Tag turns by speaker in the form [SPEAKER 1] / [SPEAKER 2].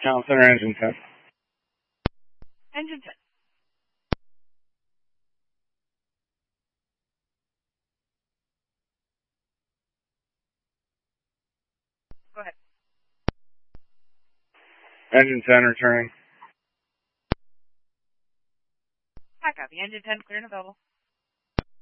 [SPEAKER 1] Town Center, engine 10.
[SPEAKER 2] Engine 10. Go ahead.
[SPEAKER 1] Engine 10 returning.
[SPEAKER 2] I copy. Engine 10 clear and available.